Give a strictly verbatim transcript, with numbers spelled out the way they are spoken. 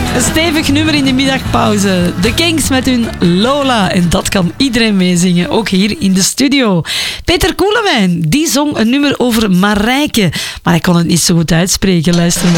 Een stevig nummer in de middagpauze. De Kings met hun Lola. En dat kan iedereen meezingen, ook hier in de studio. Peter Koelewijn, die zong een nummer over Marijke. Maar hij kon het niet zo goed uitspreken, luister maar.